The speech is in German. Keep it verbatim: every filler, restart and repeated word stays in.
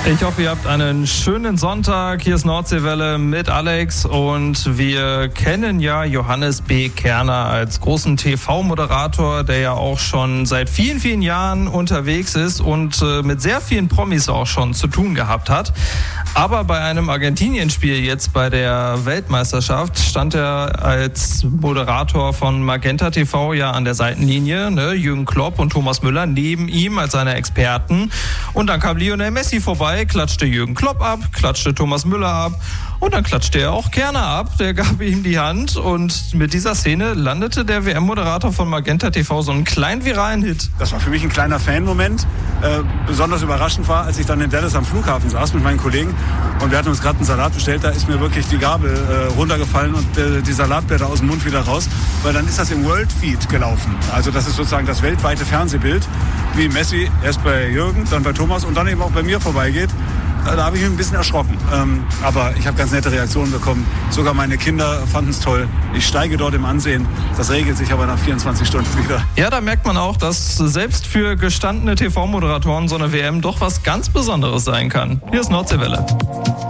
Ich hoffe, ihr habt einen schönen Sonntag. Hier ist Nordseewelle mit Alex und wir kennen ja Johannes B. Kerner als großen T V-Moderator, der ja auch schon seit vielen, vielen Jahren unterwegs ist und äh, mit sehr vielen Promis auch schon zu tun gehabt hat. Aber bei einem Argentinien-Spiel jetzt bei der Weltmeisterschaft stand er als Moderator von Magenta T V ja an der Seitenlinie, ne? Jürgen Klopp und Thomas Müller neben ihm als seine Experten. Und dann kam Lionel Messi vorbei, klatschte Jürgen Klopp ab, klatschte Thomas Müller ab und dann klatschte er auch Kerner ab. Der gab ihm die Hand und mit dieser Szene landete der W M-Moderator von Magenta T V so einen kleinen viralen Hit. Das war für mich ein kleiner Fan-Moment. Äh, besonders überraschend war, als ich dann in Dallas am Flughafen saß mit meinen Kollegen und wir hatten uns gerade einen Salat bestellt, da ist mir wirklich die Gabel äh, runtergefallen und äh, die Salatblätter aus dem Mund wieder raus, weil dann ist das im World Feed gelaufen. Also das ist sozusagen das weltweite Fernsehbild, wie Messi erst bei Jürgen, dann bei Thomas und dann eben auch bei mir vorbeigeht. Da habe ich mich ein bisschen erschrocken. Ähm, aber ich habe ganz nette Reaktionen bekommen. Sogar meine Kinder fanden es toll. Ich steige dort im Ansehen. Das regelt sich aber nach vierundzwanzig Stunden wieder. Ja, da merkt man auch, dass selbst für gestandene T V-Moderatoren so eine W M doch was ganz Besonderes sein kann. Hier ist Nordseewelle.